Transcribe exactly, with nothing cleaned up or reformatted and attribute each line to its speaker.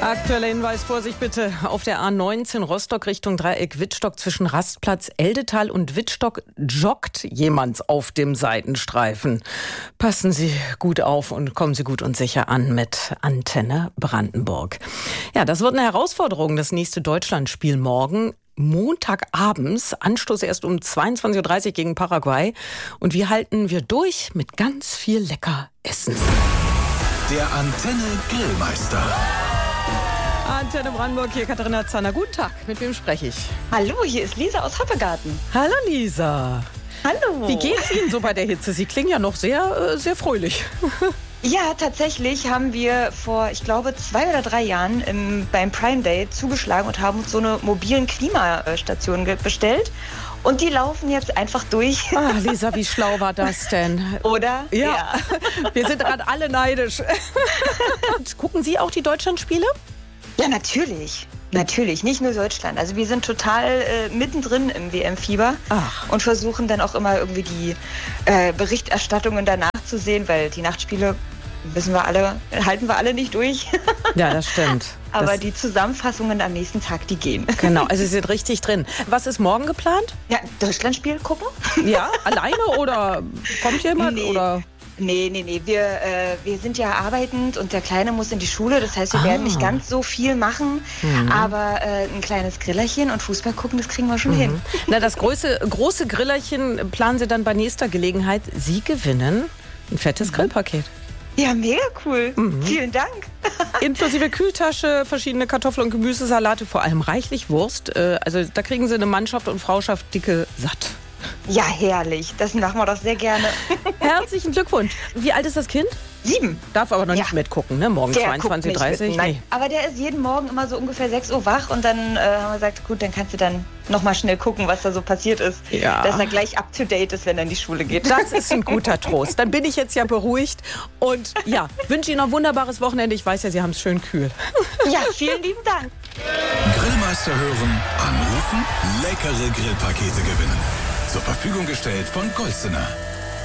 Speaker 1: Aktueller Hinweis, Vorsicht bitte, auf der A neunzehn Rostock Richtung Dreieck Wittstock zwischen Rastplatz Eldetal und Wittstock joggt jemand auf dem Seitenstreifen. Passen Sie gut auf und kommen Sie gut und sicher an mit Antenne Brandenburg. Ja, das wird eine Herausforderung, das nächste Deutschlandspiel morgen. Montagabends, Anstoß erst um zweiundzwanzig Uhr dreißig gegen Paraguay. Und wie halten wir durch mit ganz viel lecker Essen?
Speaker 2: Der Antenne Grillmeister.
Speaker 1: Antenne Brandenburg, hier Katharina Zanner. Guten Tag, mit wem spreche ich?
Speaker 3: Hallo, hier ist Lisa aus Hoppegarten.
Speaker 1: Hallo Lisa.
Speaker 3: Hallo.
Speaker 1: Wie geht's Ihnen so bei der Hitze? Sie klingen ja noch sehr, äh, sehr fröhlich.
Speaker 3: Ja, tatsächlich haben wir vor, ich glaube, zwei oder drei Jahren im, beim Prime Day zugeschlagen und haben uns so eine mobilen Klimastation bestellt. Und die laufen jetzt einfach durch.
Speaker 1: Ah, Lisa, wie schlau war das denn?
Speaker 3: Oder?
Speaker 1: Ja, ja. Wir sind gerade alle neidisch. Gucken Sie auch die Deutschlandspiele?
Speaker 3: Ja, natürlich. Natürlich, nicht nur Deutschland. Also wir sind total äh, mittendrin im W M-Fieber und versuchen dann auch immer irgendwie die äh, Berichterstattungen danach zu sehen, weil die Nachtspiele, wissen wir alle, halten wir alle nicht durch.
Speaker 1: Ja, das stimmt.
Speaker 3: Aber
Speaker 1: das
Speaker 3: die Zusammenfassungen am nächsten Tag, die gehen.
Speaker 1: Genau, also Sie sind richtig drin. Was ist morgen geplant?
Speaker 3: Ja, Deutschlandspiel gucken.
Speaker 1: Ja, alleine oder kommt jemand?
Speaker 3: Nee.
Speaker 1: Oder?
Speaker 3: Nee, nee, nee. Wir, äh, wir sind ja arbeitend und der Kleine muss in die Schule. Das heißt, wir
Speaker 1: Ah.
Speaker 3: werden nicht ganz so viel machen.
Speaker 1: Mhm.
Speaker 3: Aber äh, ein kleines Grillerchen und Fußball gucken, das kriegen wir schon
Speaker 1: Mhm.
Speaker 3: hin.
Speaker 1: Na, das große, große Grillerchen planen Sie dann bei nächster Gelegenheit. Sie gewinnen ein fettes
Speaker 3: Mhm.
Speaker 1: Grillpaket.
Speaker 3: Ja, mega cool.
Speaker 1: Mhm.
Speaker 3: Vielen Dank.
Speaker 1: Inklusive Kühltasche, verschiedene Kartoffel- und Gemüsesalate, vor allem reichlich Wurst. Äh, Also da kriegen Sie eine Mannschaft und Frauschaft dicke satt.
Speaker 3: Ja, herrlich. Das machen wir doch sehr gerne.
Speaker 1: Herzlichen Glückwunsch. Wie alt ist das Kind?
Speaker 3: Sieben.
Speaker 1: Darf aber noch
Speaker 3: Ja.
Speaker 1: nicht mitgucken, ne? Morgen
Speaker 3: Der
Speaker 1: zweiundzwanzig Uhr
Speaker 3: guckt nicht
Speaker 1: dreißig.
Speaker 3: mit, nein. Aber der ist jeden Morgen immer so ungefähr sechs Uhr wach und dann äh, haben wir gesagt, gut, dann kannst du dann nochmal schnell gucken, was da so passiert ist.
Speaker 1: Ja.
Speaker 3: Dass er gleich up to date ist, wenn er in die Schule geht.
Speaker 1: Das ist ein guter Trost. Dann bin ich jetzt ja beruhigt und ja, wünsche Ihnen noch ein wunderbares Wochenende. Ich weiß ja, Sie haben es schön kühl.
Speaker 3: Ja, vielen lieben Dank.
Speaker 2: Grillmeister hören, anrufen, leckere Grillpakete gewinnen. Zur Verfügung gestellt von Golsener.